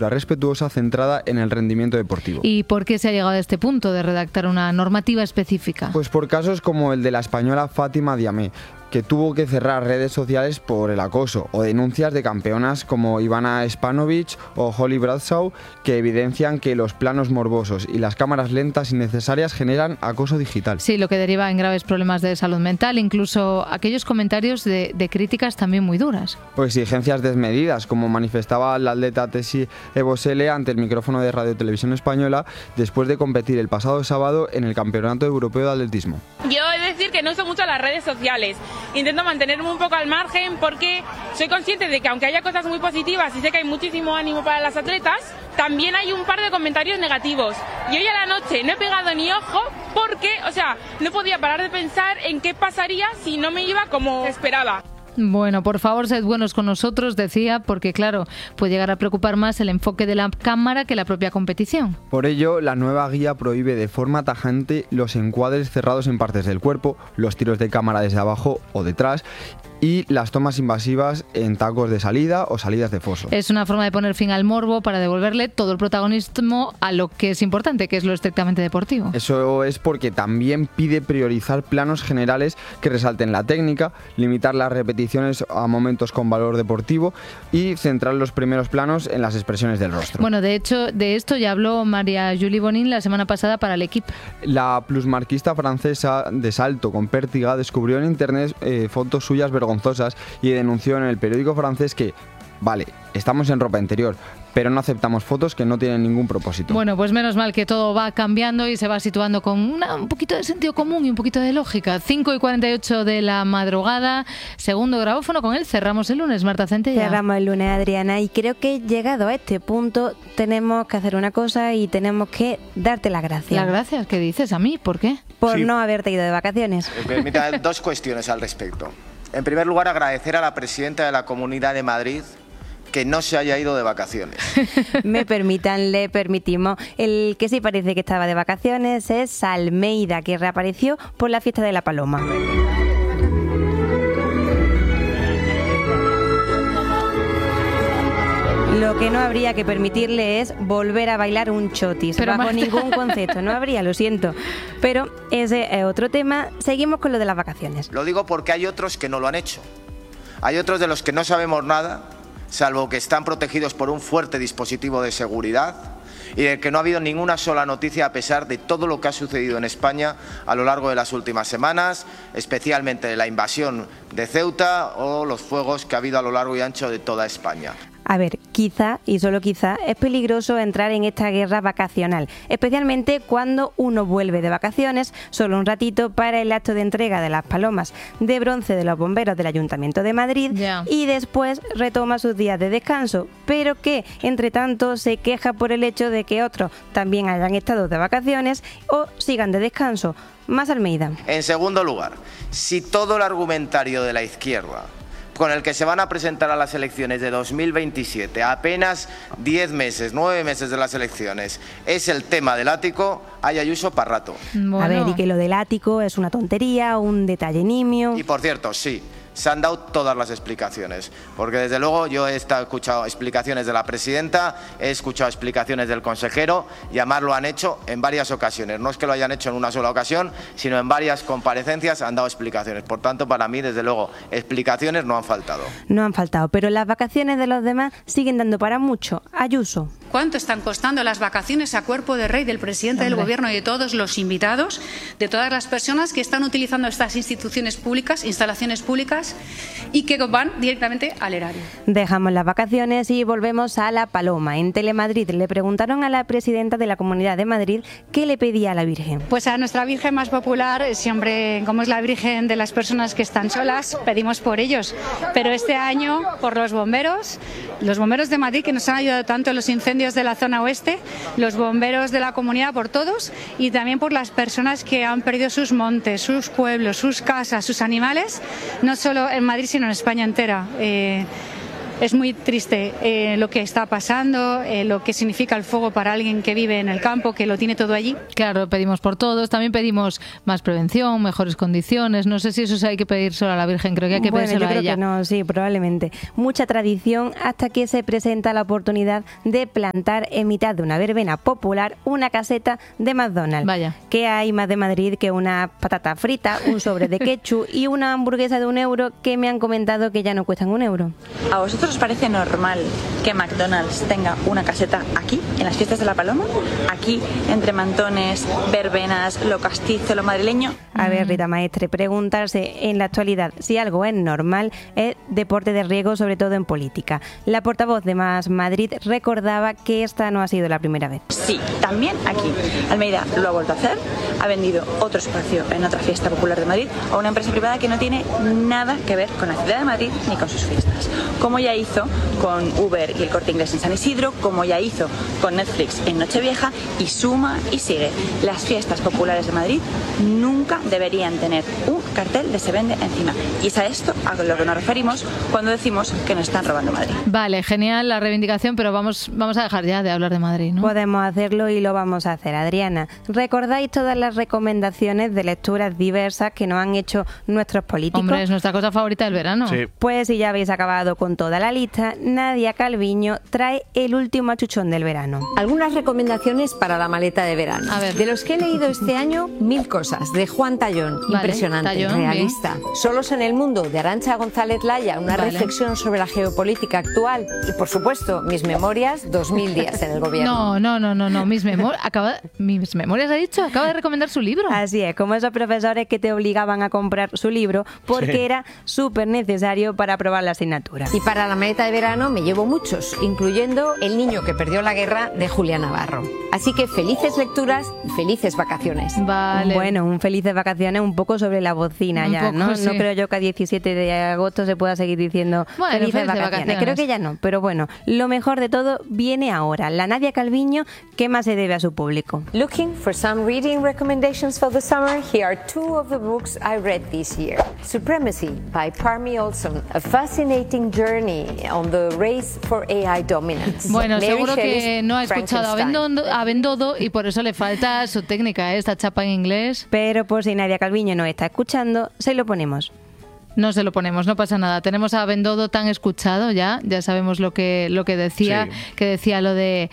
cultura respetuosa centrada en el rendimiento deportivo. ¿Y por qué se ha llegado a este punto de redactar una normativa específica? Pues por casos como el de la española Fátima Diamé, que tuvo que cerrar redes sociales por el acoso, o denuncias de campeonas como Ivana Spanovic o Holly Bradshaw, que evidencian que los planos morbosos y las cámaras lentas innecesarias generan acoso digital. Sí, lo que deriva en graves problemas de salud mental, incluso aquellos comentarios de críticas también muy duras. O exigencias desmedidas, como manifestaba la atleta Tessie Ebosele ante el micrófono de Radio Televisión Española después de competir el pasado sábado en el Campeonato Europeo de Atletismo. Yo he de decir que no uso mucho las redes sociales. Intento mantenerme un poco al margen porque soy consciente de que aunque haya cosas muy positivas y sé que hay muchísimo ánimo para las atletas, también hay un par de comentarios negativos. Y hoy a la noche no he pegado ni ojo porque, no podía parar de pensar en qué pasaría si no me iba como esperaba. Bueno, por favor, sed buenos con nosotros, decía, porque claro, puede llegar a preocupar más el enfoque de la cámara que la propia competición. Por ello, la nueva guía prohíbe de forma tajante los encuadres cerrados en partes del cuerpo, los tiros de cámara desde abajo o detrás y las tomas invasivas en tacos de salida o salidas de foso. Es una forma de poner fin al morbo para devolverle todo el protagonismo a lo que es importante, que es lo estrictamente deportivo. Eso es porque también pide priorizar planos generales que resalten la técnica, limitar las repeticiones a momentos con valor deportivo y centrar los primeros planos en las expresiones del rostro. Bueno, de hecho, de esto ya habló María Julie Bonin la semana pasada para l'Equipe. La plusmarquista francesa de salto con pértiga descubrió en internet fotos suyas vergonzosas y denunció en el periódico francés que, vale, estamos en ropa interior, pero no aceptamos fotos que no tienen ningún propósito. Bueno, pues menos mal que todo va cambiando y se va situando con un poquito de sentido común y un poquito de lógica. 5:48 de la madrugada, segundo grabófono, con él cerramos el lunes, Marta Centella. Cerramos el lunes, Adriana, y creo que llegado a este punto tenemos que hacer una cosa y tenemos que darte las gracias. ¿Las gracias? ¿Qué dices? ¿A mí? ¿Por qué? Por no haberte ido de vacaciones. Permítame dos cuestiones al respecto. En primer lugar, agradecer a la presidenta de la Comunidad de Madrid que no se haya ido de vacaciones. Me permitan, le permitimos. El que sí parece que estaba de vacaciones es Almeida, que reapareció por la fiesta de la Paloma. Lo que no habría que permitirle es volver a bailar un chotis, pero bajo ningún concepto. No habría, lo siento. Pero ese es otro tema. Seguimos con lo de las vacaciones. Lo digo porque hay otros que no lo han hecho. Hay otros de los que no sabemos nada, salvo que están protegidos por un fuerte dispositivo de seguridad y de que no ha habido ninguna sola noticia a pesar de todo lo que ha sucedido en España a lo largo de las últimas semanas, especialmente la invasión de Ceuta o los fuegos que ha habido a lo largo y ancho de toda España. A ver, quizá, y solo quizá, es peligroso entrar en esta guerra vacacional, especialmente cuando uno vuelve de vacaciones solo un ratito para el acto de entrega de las palomas de bronce de los bomberos del Ayuntamiento de Madrid y después retoma sus días de descanso, pero que, entre tanto, se queja por el hecho de que otros también hayan estado de vacaciones o sigan de descanso. Más Almeida. En segundo lugar, si todo el argumentario de la izquierda con el que se van a presentar a las elecciones de 2027, apenas 10 meses, 9 meses de las elecciones, es el tema del ático, hay Ayuso para rato. Bueno. A ver, y que lo del ático es una tontería, un detalle nimio. Y por cierto, sí, se han dado todas las explicaciones, porque desde luego yo he escuchado explicaciones de la presidenta, he escuchado explicaciones del consejero y además lo han hecho en varias ocasiones. No es que lo hayan hecho en una sola ocasión, sino en varias comparecencias han dado explicaciones. Por tanto, para mí, desde luego, explicaciones no han faltado. No han faltado, pero las vacaciones de los demás siguen dando para mucho. Ayuso. ¿Cuánto están costando las vacaciones a cuerpo de rey del presidente del Gobierno y de todos los invitados, de todas las personas que están utilizando estas instituciones públicas, instalaciones públicas y que van directamente al erario? Dejamos las vacaciones y volvemos a La Paloma. En Telemadrid le preguntaron a la presidenta de la Comunidad de Madrid qué le pedía a la Virgen. Pues a nuestra Virgen más popular, siempre como es la Virgen de las personas que están solas, pedimos por ellos. Pero este año por los bomberos de Madrid que nos han ayudado tanto en los incendios de la zona oeste, los bomberos de la comunidad, por todos, y también por las personas que han perdido sus montes, sus pueblos, sus casas, sus animales, no solo en Madrid sino en España entera. Es muy triste lo que está pasando, lo que significa el fuego para alguien que vive en el campo, que lo tiene todo allí. Claro, pedimos por todos, también pedimos más prevención, mejores condiciones. No sé si eso hay que pedir solo a la Virgen, creo que hay que pedírselo a ella. Yo creo que no, sí, probablemente. Mucha tradición hasta que se presenta la oportunidad de plantar en mitad de una verbena popular una caseta de McDonald's. Vaya. ¿Qué hay más de Madrid que una patata frita, un sobre de ketchup y una hamburguesa de €1 que me han comentado que ya no cuestan €1? ¿A vosotros os parece normal que McDonald's tenga una caseta aquí, en las fiestas de la Paloma? Aquí, entre mantones, verbenas, lo castizo, lo madrileño. A ver, Rita Maestre, preguntarse en la actualidad si algo es normal es deporte de riesgo, sobre todo en política. La portavoz de Más Madrid recordaba que esta no ha sido la primera vez. Sí, también aquí. Almeida lo ha vuelto a hacer, ha vendido otro espacio en otra fiesta popular de Madrid a una empresa privada que no tiene nada que ver con la ciudad de Madrid ni con sus fiestas. Como ya hizo con Uber y el Corte Inglés en San Isidro, como ya hizo con Netflix en Nochevieja, y suma y sigue. Las fiestas populares de Madrid nunca deberían tener un cartel de se vende encima. Y es a esto a lo que nos referimos cuando decimos que nos están robando Madrid. Vale, genial la reivindicación, pero vamos a dejar ya de hablar de Madrid, ¿no? Podemos hacerlo y lo vamos a hacer. Adriana, ¿recordáis todas las recomendaciones de lecturas diversas que nos han hecho nuestros políticos? Hombre, es nuestra cosa favorita del verano. Sí. Pues si ya habéis acabado con toda la lista, Nadia Calviño trae el último achuchón del verano. Algunas recomendaciones para la maleta de verano. A ver. De los que he leído este año, 1000 cosas, de Juan Tallón. Vale, Impresionante, Tallón, realista. Solos en el mundo, de Arantxa González Laya, una Vale. reflexión sobre la geopolítica actual. Y por supuesto, Mis Memorias, 2000 días en el gobierno. No, Mis Memorias ha dicho, acaba de recomendar su libro. Así es, como esos profesores que te obligaban a comprar su libro porque Sí. era súper necesario para aprobar la asignatura. Y para la maleta de verano me llevo muchos, incluyendo El niño que perdió la guerra, de Julia Navarro. Así que felices lecturas, felices vacaciones. Vale. Bueno, un felices vacaciones un poco sobre la bocina Un ya, poco, ¿no? sí. No creo yo que a 17 de agosto se pueda seguir diciendo Bueno, felices felices vacaciones. vacaciones. Creo que ya no, pero bueno, lo mejor de todo viene ahora. La Nadia Calviño, ¿qué más se debe a su público? Looking for some reading recommendations for the summer? Here are two of the books I read this year. Supremacy by Parmi Olson, a fascinating journey on the race for AI dominance. Bueno, Mary seguro que Shelley's no ha escuchado a Bendodo y por eso le falta su técnica, esta chapa en inglés. Pero por si Nadia Calviño no está escuchando, se lo ponemos. No se lo ponemos, no pasa nada. Tenemos a Bendodo tan escuchado ya sabemos lo que decía, Sí. que decía lo de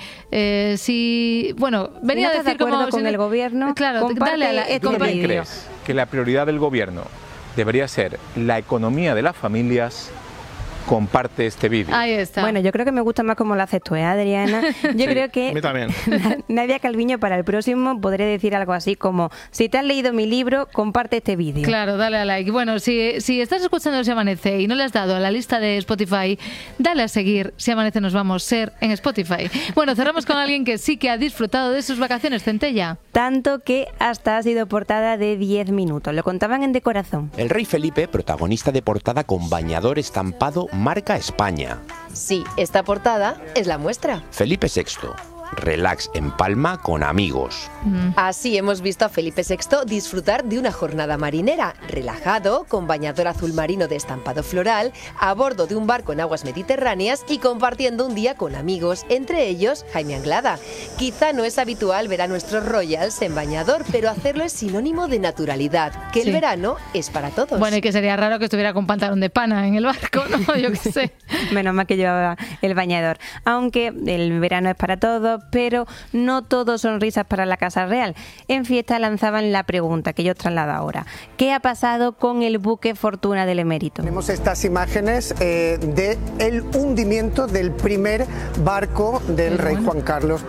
si, bueno, venía ¿No a estás de decir como acuerdo con si no- el gobierno? Claro, Comparte dale a la, este ¿Tú también vídeo. crees que la prioridad del gobierno debería ser la economía de las familias? Comparte este vídeo. Ahí está. Bueno, yo creo que me gusta más como lo haces tú, Adriana. Yo creo A mí que también. Nadia Calviño para el próximo podré decir algo así como: si te has leído mi libro, comparte este vídeo. Claro, dale a like. Bueno, si estás escuchando Si Amanece y no le has dado a la lista de Spotify, dale a seguir. Si Amanece nos vamos a ser en Spotify. Bueno, cerramos con alguien que sí que ha disfrutado de sus vacaciones, Centella. Tanto que hasta ha sido portada de 10 minutos. Lo contaban en De Corazón. El rey Felipe, protagonista de portada con bañador estampado marca España. Sí, esta portada es la muestra. Felipe VI, relax en Palma con amigos. Así hemos visto a Felipe VI disfrutar de una jornada marinera, relajado, con bañador azul marino de estampado floral, a bordo de un barco en aguas mediterráneas y compartiendo un día con amigos, entre ellos Jaime Anglada. Quizá no es habitual ver a nuestros royals en bañador, pero hacerlo es sinónimo de naturalidad, que Sí. el verano es para todos. Bueno, y que sería raro que estuviera con pantalón de pana en el barco, ¿no? Yo qué sé. Menos mal que llevaba el bañador. Aunque el verano es para todos, pero no todos son risas para la Casa Real. En Fiesta lanzaban la pregunta que yo traslado ahora. ¿Qué ha pasado con el buque Fortuna del Emérito? Tenemos estas imágenes del hundimiento del primer barco del rey Juan Carlos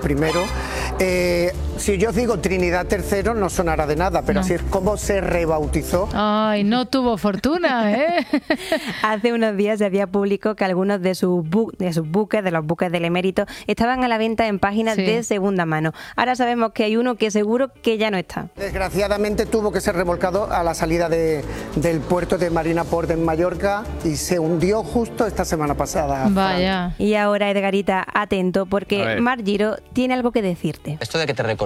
I. Si yo os digo Trinidad III no sonará de nada, pero No. así es como se rebautizó. Ay, no tuvo fortuna, ¿eh? Hace unos días se había publicado que algunos de sus buques, de los buques del Emérito, estaban a la venta en páginas Sí. de segunda mano. Ahora sabemos que hay uno que seguro que ya no está. Desgraciadamente tuvo que ser remolcado a la salida del puerto de Marina Port en Mallorca y se hundió justo esta semana pasada. Vaya. Y ahora, Edgarita, atento, A porque ver. Mar Giro tiene algo que decirte. Esto de que te recordemos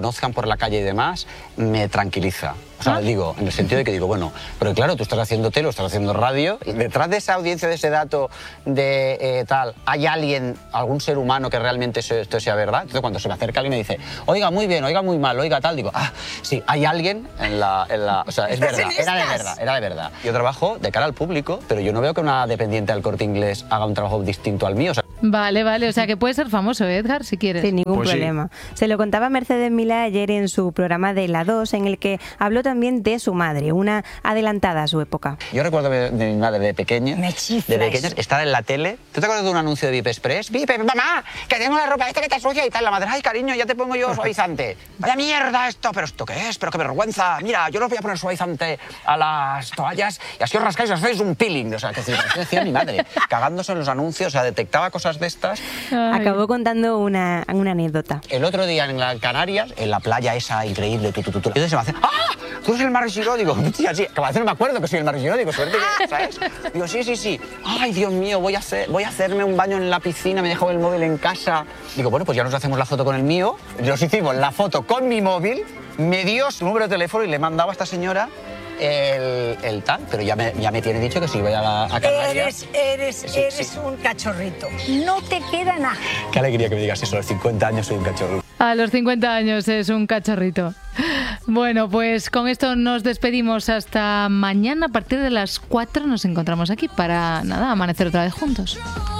reconozcan por la calle y demás, me tranquiliza. O sea, digo, en el sentido de que digo, bueno, pero claro, tú estás haciendo tele, estás haciendo radio, y detrás de esa audiencia, de ese dato de tal, ¿hay alguien, algún ser humano que realmente esto sea verdad? Entonces cuando se me acerca alguien y me dice, oiga, muy bien, oiga, muy mal, oiga, tal, digo, sí, hay alguien en la o sea, es verdad, era de verdad. Yo trabajo de cara al público, pero yo no veo que una dependiente del Corte Inglés haga un trabajo distinto al mío. O sea, Vale, o sea que puede ser famoso, Edgar, si quieres. Sin ningún problema. Sí. Se lo contaba Mercedes Milá ayer en su programa de La 2, en el que habló también de su madre, una adelantada a su época. Yo recuerdo de mi madre de pequeña, estar en la tele. ¿Tú te acuerdas de un anuncio de VIP Express? VIP, mamá, que tengo la ropa esta que está sucia y tal. La madre, ay, cariño, ya te pongo yo suavizante. Vaya mierda esto, pero ¿esto qué es? Pero qué vergüenza. Mira, yo no voy a poner suavizante a las toallas y así os rascáis, os hacéis un peeling. O sea, que decía mi madre, cagándose en los anuncios, o sea, detectaba cosas de estas. Ay. Acabó contando una anécdota. El otro día en las Canarias, en la playa esa increíble, entonces se me hace, ¿tú eres el Marc Giró? Digo, tía, sí, que a veces no me acuerdo que soy el Marc Giró, digo, suerte que, ¿sabes? Digo, sí. Ay, Dios mío, voy a hacerme un baño en la piscina, me dejo el móvil en casa. Digo, bueno, pues ya nos hacemos la foto con el mío. Nos hicimos la foto con mi móvil, me dio su número de teléfono y le mandaba a esta señora el tal, pero ya me tiene dicho que si voy a Canarias. Eres un cachorrito. No te queda nada. Qué alegría que me digas eso, a los 50 años soy un cachorrito. A los 50 años es un cachorrito. Bueno, pues con esto nos despedimos hasta mañana. A partir de las 4 nos encontramos aquí para, amanecer otra vez juntos.